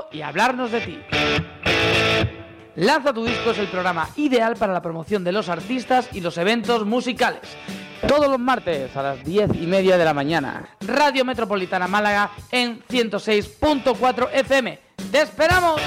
y hablarnos de ti. Lanza tu disco es el programa ideal para la promoción de los artistas y los eventos musicales. Todos los martes a las 10:30 de la mañana. Radio Metropolitana Málaga en 106.4 FM. ¡Te esperamos!